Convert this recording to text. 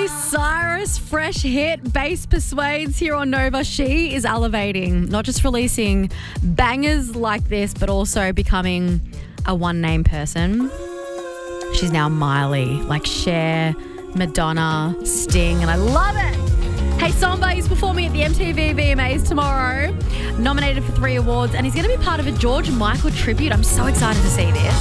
Miley Cyrus, fresh hit, Bass Persuades here on Nova. She is elevating, not just releasing bangers like this, but also becoming a one-name person. She's now Miley, like Cher, Madonna, Sting, and I love it. Hey, Samba is performing at the MTV VMAs tomorrow, nominated for 3 awards, and he's going to be part of a George Michael tribute. I'm so excited to see this.